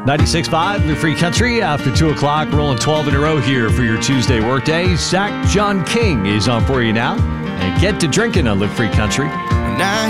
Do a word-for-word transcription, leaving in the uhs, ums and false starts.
ninety-six point five, Live Free Country, after two o'clock, rolling twelve in a row here for your Tuesday workday. Zach John King is on for you now. And get to drinking on Live Free Country. When I